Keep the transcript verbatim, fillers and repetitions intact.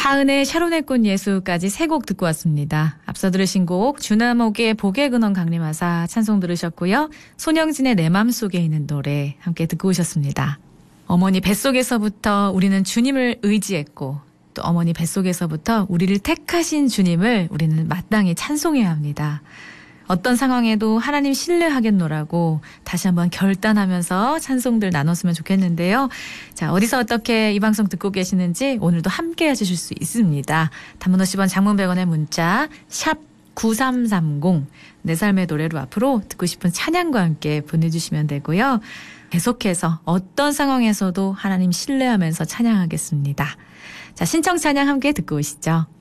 하은의 샤론의 꽃 예수까지 세 곡 듣고 왔습니다. 앞서 들으신 곡 주나목의 복의 근원 강림하사 찬송 들으셨고요. 손영진의 내 맘속에 있는 노래 함께 듣고 오셨습니다. 어머니 뱃속에서부터 우리는 주님을 의지했고 또 어머니 뱃속에서부터 우리를 택하신 주님을 우리는 마땅히 찬송해야 합니다. 어떤 상황에도 하나님 신뢰하겠노라고 다시 한번 결단하면서 찬송들 나눴으면 좋겠는데요. 자, 어디서 어떻게 이 방송 듣고 계시는지 오늘도 함께 해주실 수 있습니다. 단문 오십 원, 장문 백 원의 문자 샵 구삼삼공 내 삶의 노래로 앞으로 듣고 싶은 찬양과 함께 보내주시면 되고요. 계속해서 어떤 상황에서도 하나님 신뢰하면서 찬양하겠습니다. 자, 신청 찬양 함께 듣고 오시죠.